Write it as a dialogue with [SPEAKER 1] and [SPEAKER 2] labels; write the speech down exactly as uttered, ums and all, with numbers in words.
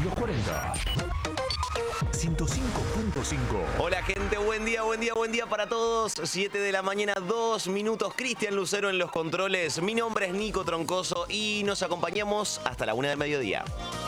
[SPEAKER 1] los cuarenta. ciento cinco punto cinco.
[SPEAKER 2] Hola gente, buen día, buen día, buen día para todos. siete de la mañana, dos minutos. Cristian Lucero en los controles. Mi nombre es Nico Troncoso y nos acompañamos hasta la una del mediodía.